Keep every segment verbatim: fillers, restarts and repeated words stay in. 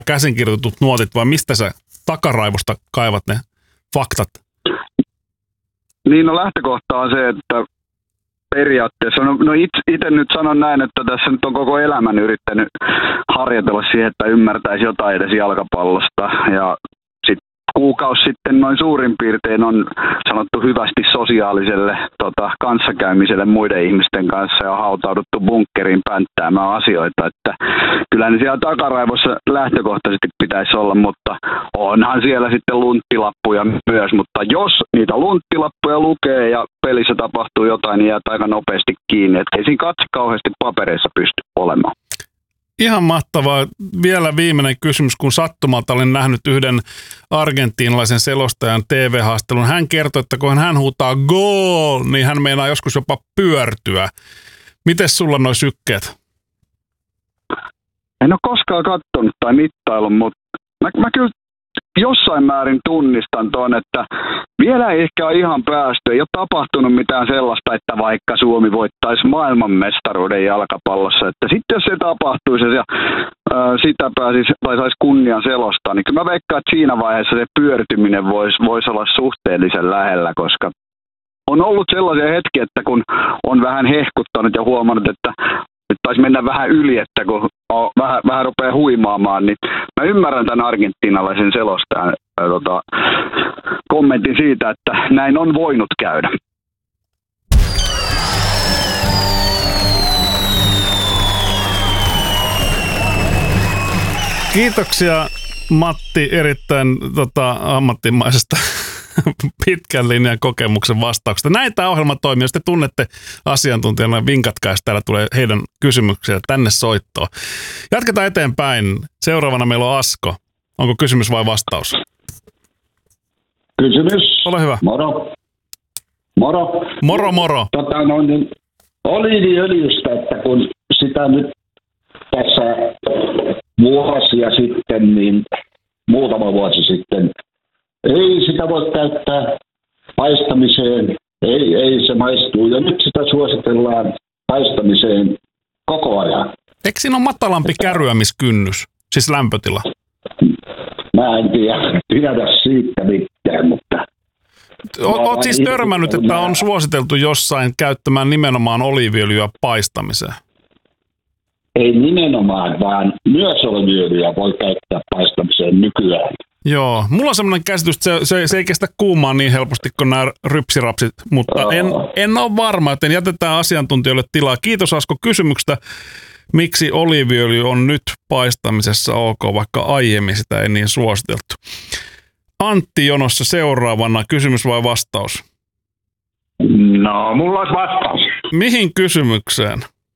käsinkirjoitut nuotit vai mistä sä takaraivosta kaivat ne faktat? Niin, no lähtökohta on se, että periaatteessa, no, no itse nyt sanon näin, että tässä nyt on koko elämän yrittänyt harjoitella siihen, että ymmärtäisi jotain edes jalkapallosta ja kuukausi sitten noin suurin piirtein on sanottu hyvästi sosiaaliselle tota, kanssakäymiselle muiden ihmisten kanssa ja hautauduttu bunkkeriin pänttäämään asioita. Että kyllä ne siellä takaraivossa lähtökohtaisesti pitäisi olla, mutta onhan siellä sitten lunttilappuja myös. Mutta jos niitä lunttilappuja lukee ja pelissä tapahtuu jotain, niin jää aika nopeasti kiinni. Että ei siinä katso kauheasti papereissa pysty olemaan. Ihan mahtavaa. Vielä viimeinen kysymys, kun sattumalta olen nähnyt yhden argentiinalaisen selostajan T V-haastelun. Hän kertoi, että kun hän huutaa goal, niin hän meinaa joskus jopa pyörtyä. Mites sulla noi sykkeet? En ole koskaan katsonut tai mittaillut, mutta mä, mä kyllä jossain määrin tunnistan ton, että vielä ei ehkä ole ihan päästy. Ei ole tapahtunut mitään sellaista, että vaikka Suomi voittaisi maailmanmestaruuden jalkapallossa. Että sitten jos se tapahtuisi ja ää, sitä pääsisi tai saisi kunnian selostaa, niin kyllä mä veikkaan, että siinä vaiheessa se pyörtyminen voisi vois olla suhteellisen lähellä, koska on ollut sellaisia hetkiä, että kun on vähän hehkuttanut ja huomannut, että nyt taisi mennä vähän yli, että kun vähän, vähän rupeaa huimaamaan, niin mä ymmärrän tämän argentiinalaisen selostajan ää, tota, kommentin siitä, että näin on voinut käydä. Kiitoksia Matti erittäin tota, ammattimaisesta pitkän linjan kokemuksen vastauksesta. Näin tämä ohjelma toimii. Jos te tunnette asiantuntijana, vinkatkaa, jos täällä tulee heidän kysymyksiä tänne soittoon. Jatketaan eteenpäin. Seuraavana meillä on Asko. Onko kysymys vai vastaus? Kysymys. Ole hyvä. Moro. Moro. Moro, moro. Tota, no, niin, oliiviöljystä, että kun sitä nyt tässä vuosia sitten, niin muutama vuosi sitten, ei sitä voi käyttää paistamiseen, ei, ei se maistuu. Ja nyt sitä suositellaan paistamiseen koko ajan. Eikö siinä ole matalampi kärryämiskynnys, siis lämpötila? Mä en tiedä, tiedä siitä mitään, mutta... Olet siis törmännyt, että on suositeltu jossain käyttämään nimenomaan oliiviöljyä paistamiseen? Ei nimenomaan, vaan myös oliiviöljyä voi käyttää paistamiseen nykyään. Joo, mulla on semmoinen käsitys, että se, se, se ei kestä kuumaa niin helposti kuin nämä rypsirapsit, mutta en, en ole varma, joten jätetään asiantuntijoille tilaa. Kiitos Asko kysymyksestä, miksi oliiviöljy on nyt paistamisessa ok, vaikka aiemmin sitä ei niin suositeltu. Antti jonossa seuraavana, kysymys vai vastaus? No, mulla olisi vastaus. Mihin kysymykseen?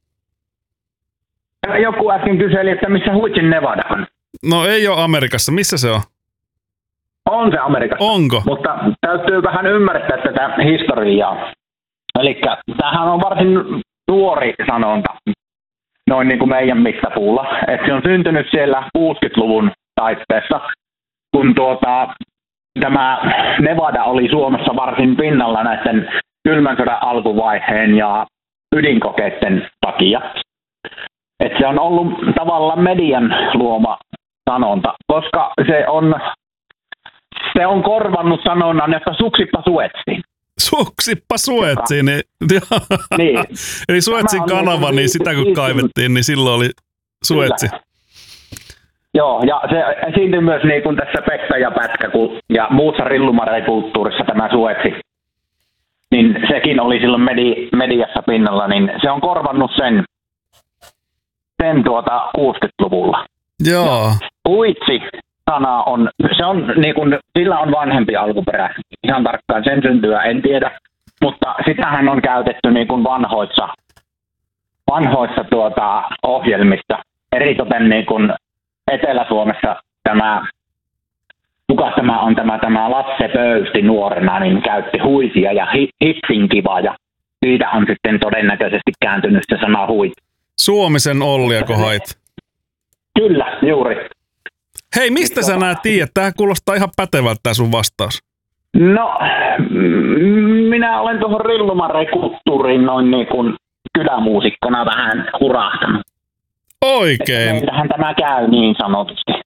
Joku äsken kyseli, että missä Huitsin Nevada on. No ei ole Amerikassa, missä se on? On se Amerikassa. Onko? Mutta täytyy vähän ymmärtää tätä historiaa. Eli tämähän on varsin nuori sanonta, noin niin kuin meidän mittapuulla. Että se on syntynyt siellä kuusikymmentäluvun taitteessa, kun tuota, tämä Nevada oli Suomessa varsin pinnalla näiden kylmän sodan alkuvaiheen ja ydinkokeiden takia. Että se on ollut tavallaan median luoma sanonta, koska se on, se on korvannut sanonnan, että suksippa Suetsiin. Suksippa Suetsiin. Niin, niin. Eli Suetsin kanava, niin sitä kun kaivettiin, niin silloin oli Suetsi. Kyllä. Joo, ja se esiintyi myös niin kuin tässä Pekka ja Pätkä ja muussa rillumareikulttuurissa tämä Suetsi. Niin sekin oli silloin medi, mediassa pinnalla, niin se on korvannut sen, sen tuota kuusikymmentäluvulla. Joo. Huitsi-sana on, se on niin kuin, sillä on vanhempi alkuperä. Ihan tarkkaan sen syntyä en tiedä, mutta sitähän on käytetty niin kuin vanhoissa, vanhoissa tuota, ohjelmissa. Eritoten niin kuin Etelä-Suomessa tämä, kuka tämä on tämä, tämä Lasse Pöysti nuorena, niin käytti huisia ja hitsinkiva ja siitä on sitten todennäköisesti kääntynyt se sana huit. Suomisen Olliako hait? Kyllä, juuri. Hei, mistä sä nää tiedät? Tämähän kuulostaa ihan pätevältä tää sun vastaus. No, minä olen tuohon rillumareikulttuuriin noin niin kuin kylämuusikkona vähän hurahtanut. Oikein. Meillähän tämä käy niin sanotusti.